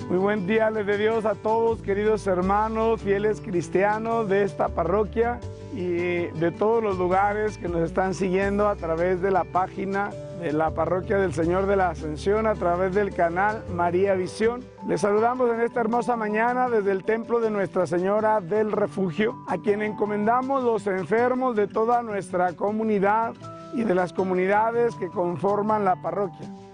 Muy buen día les de Dios a todos, queridos hermanos, fieles cristianos de esta parroquia y de todos los lugares que nos están siguiendo a través de la página de la Parroquia del Señor de la Ascensión, a través del canal María Visión. Les saludamos en esta hermosa mañana desde el templo de Nuestra Señora del Refugio, a quien encomendamos los enfermos de toda nuestra comunidad y de las comunidades que conforman la parroquia.